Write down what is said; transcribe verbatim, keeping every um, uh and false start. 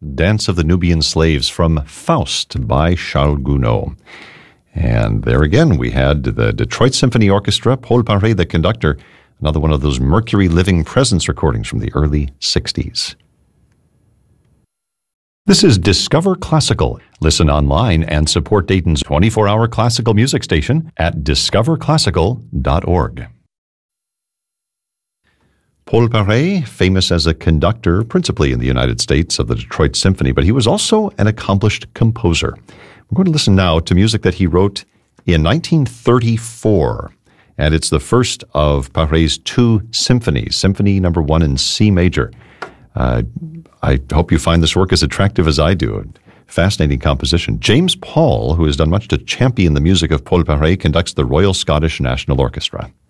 Dance of the Nubian Slaves from Faust by Charles Gounod. And there again, we had the Detroit Symphony Orchestra, Paul Paré, the conductor, another one of those Mercury Living Presence recordings from the early sixties. This is Discover Classical. Listen online and support Dayton's twenty-four hour classical music station at discover classical dot org. Paul Paré, famous as a conductor, principally in the United States, of the Detroit Symphony, but he was also an accomplished composer. We're going to listen now to music that he wrote in nineteen thirty-four, and it's the first of Paré's two symphonies, Symphony Number One in C major. Uh, I hope you find this work as attractive as I do. Fascinating composition. James Paul, who has done much to champion the music of Paul Paré, conducts the Royal Scottish National Orchestra.